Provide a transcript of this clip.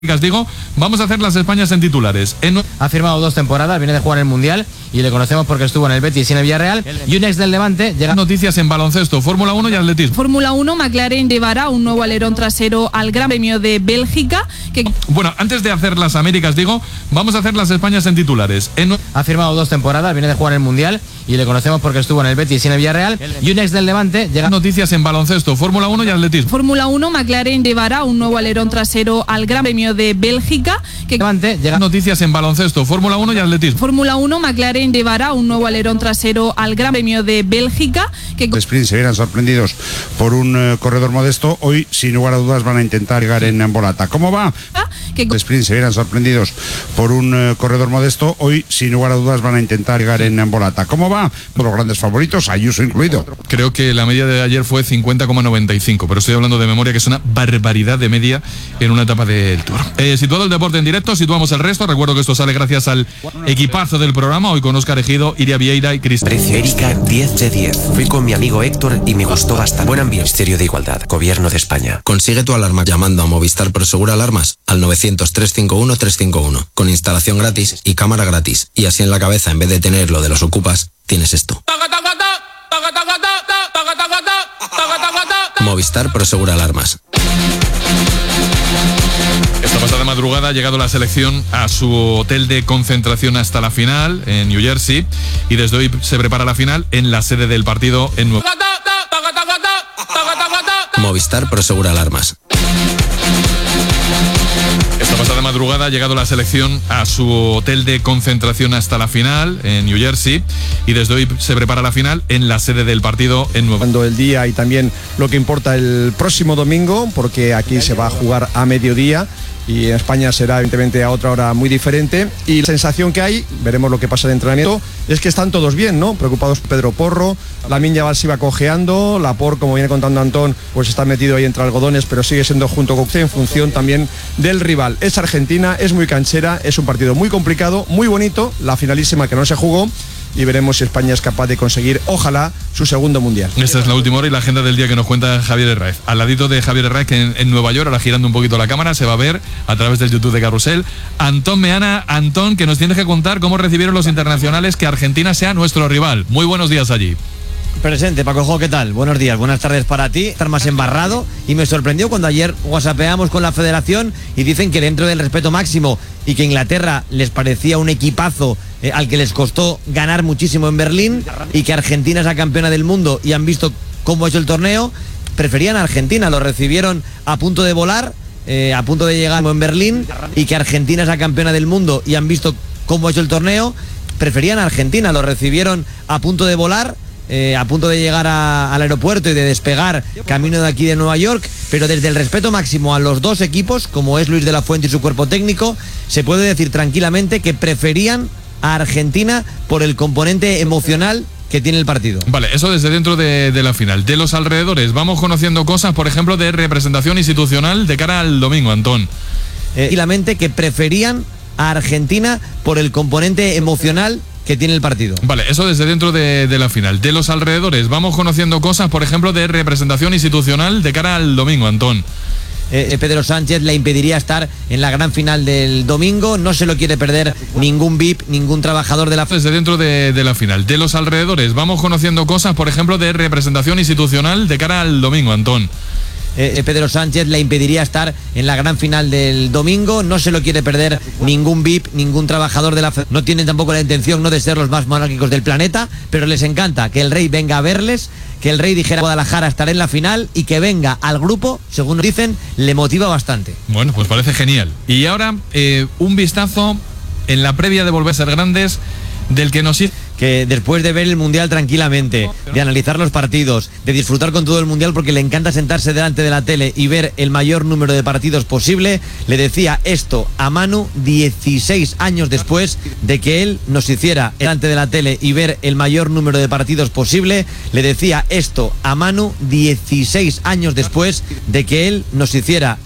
Digo, vamos a hacer las Españas en titulares. Ha firmado 2 temporadas, viene de jugar en el Mundial y le conocemos porque estuvo en el Betis y en el Villarreal. Y un ex del Levante llega. Noticias en baloncesto, Fórmula 1 y atletismo. Fórmula 1, McLaren llevará un nuevo alerón trasero al Gran Premio de Bélgica. Bueno, antes de hacer las Américas, vamos a hacer las Españas en titulares. Ha firmado 2 temporadas, viene de jugar en el Mundial y le conocemos porque estuvo en el Betis y en el Villarreal. Y un ex del Levante llega. Noticias en baloncesto, Fórmula 1 y atletismo. Fórmula 1, McLaren llevará un nuevo alerón trasero al Gran Premio de Bélgica. Noticias en baloncesto, Fórmula 1 y atletismo. Fórmula 1, McLaren llevará un nuevo alerón trasero al Gran Premio de Bélgica. Sprint se vieran sorprendidos por un corredor modesto, hoy sin lugar a dudas van a intentar llegar en volata. ¿Cómo va? Sprint se vieran sorprendidos por un corredor modesto, hoy sin lugar a dudas van a intentar llegar en volata. ¿Cómo va? Por los grandes favoritos, Ayuso incluido. Creo que la media de ayer fue 50,95, pero estoy hablando de memoria, que es una barbaridad de media en una etapa del Tour. Situado el deporte en directo, situamos el resto. Recuerdo que esto sale gracias al equipazo del programa, hoy con Óscar Ejido, Iria Vieira y Cristian. Precio Erika 10 de 10. Fui con mi amigo Héctor y me gustó bastante. Buen ambiente. Ministerio de Igualdad, Gobierno de España. Consigue tu alarma llamando a Movistar Prosegur Alarmas al 900-351-351, con instalación gratis y cámara gratis. Y así en la cabeza, en vez de tener lo de los ocupas, tienes esto. Movistar Prosegur Alarmas. Esta pasada madrugada ha llegado la selección a su hotel de concentración hasta la final en New Jersey y desde hoy se prepara la final en la sede del partido en Nueva York. Movistar Prosegur Alarmas. Esta pasada madrugada ha llegado la selección a su hotel de concentración hasta la final en New Jersey y desde hoy se prepara la final en la sede del partido en Nueva York. Cuando el día y también lo que importa el próximo domingo, porque aquí se va a jugar a mediodía y en España será evidentemente a otra hora muy diferente, y la sensación que hay, veremos lo que pasa de entrenamiento, es que están todos bien, ¿no? Preocupados por Pedro Porro, Lamine Yamal se iba cojeando, Laporte, como viene contando Antón, pues está metido ahí entre algodones, pero sigue siendo junto con usted en función también del rival. Es Argentina, es muy canchera, es un partido muy complicado, muy bonito, la finalísima que no se jugó, y veremos si España es capaz de conseguir, ojalá, su segundo mundial. Esta es la última hora y la agenda del día que nos cuenta Javier Herráez. Al ladito de Javier Herráez, que en Nueva York, ahora girando un poquito la cámara, se va a ver a través del YouTube de Carrusel, Antón Meana. Antón, que nos tienes que contar cómo recibieron los internacionales que Argentina sea nuestro rival. Muy buenos días allí. Presente, Paco Jo, ¿qué tal? Buenos días, buenas tardes para ti. Estar más embarrado y me sorprendió cuando ayer whatsappeamos con la federación y dicen que dentro del respeto máximo y que Inglaterra les parecía un equipazo al que les costó ganar muchísimo en Berlín y que Argentina es la campeona del mundo y han visto cómo ha hecho el torneo, preferían a Argentina, lo recibieron a punto de volar, a punto de llegar en Berlín y que Argentina es la campeona del mundo y han visto cómo ha hecho el torneo, preferían a Argentina, lo recibieron a punto de volar, a punto de llegar al aeropuerto y de despegar camino de aquí de Nueva York, pero desde el respeto máximo a los dos equipos, como es Luis de la Fuente y su cuerpo técnico, se puede decir tranquilamente que preferían a Argentina por el componente emocional que tiene el partido. Vale, eso desde dentro de la final. De los alrededores, vamos conociendo cosas, por ejemplo, de representación institucional de cara al domingo, Antón. Tranquilamente que preferían a Argentina por el componente emocional que tiene el partido. Vale, eso desde dentro de la final. De los alrededores, vamos conociendo cosas, por ejemplo, de representación institucional de cara al domingo, Antón. Pedro Sánchez le impediría estar en la gran final del domingo, no se lo quiere perder ningún VIP, ningún trabajador de la... Desde dentro de la final. De los alrededores, vamos conociendo cosas, por ejemplo, de representación institucional de cara al domingo, Antón. Pedro Sánchez le impediría estar en la gran final del domingo, no se lo quiere perder ningún VIP, ningún trabajador de la... No tienen tampoco la intención de ser los más monárquicos del planeta, pero les encanta que el rey venga a verles, que el rey dijera Guadalajara estará en la final y que venga al grupo, según nos dicen, le motiva bastante. Bueno, pues parece genial. Y ahora un vistazo en la previa de Volver a Ser Grandes, del que nos... Que después de ver el Mundial tranquilamente, de analizar los partidos, de disfrutar con todo el Mundial porque le encanta sentarse delante de la tele y ver el mayor número de partidos posible, le decía esto a Manu 16 años después de que él nos hiciera delante de la tele y ver el mayor número de partidos posible, le decía esto a Manu 16 años después de que él nos hiciera